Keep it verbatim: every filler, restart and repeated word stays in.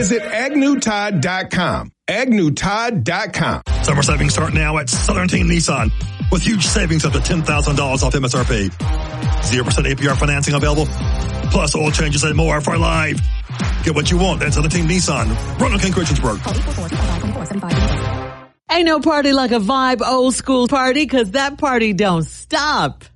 Visit agnew todd dot com. agnew todd dot com. Summer savings start now at Southern Team Nissan with huge savings up to ten thousand dollars off M S R P. zero percent A P R financing available, plus oil changes and more for life. Get what you want at Southern Team Nissan. Roanoke and Christiansburg. Ain't no party like a vibe old school party, because that party don't stop.